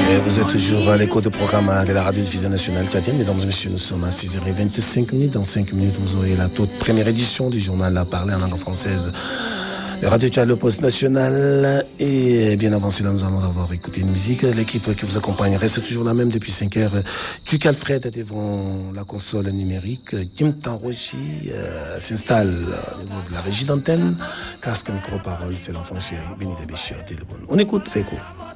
Et vous êtes toujours à l'écho du programme de la radio-diffusion nationale tchadienne. Mesdames et messieurs, nous sommes à 6h25. Dans 5 minutes, vous aurez la toute première édition du journal à parler en langue française de Radio Tchad, le poste national. Et bien avant cela, nous allons avoir écouté une musique. L'équipe qui vous accompagne reste toujours la même depuis 5 heures. Tuc Alfred devant la console numérique. Kim Tanrochi s'installe au niveau de la régie d'antenne. Casque micro-parole, c'est l'enfant chéri. Béni de Béchir. On écoute, c'est cool.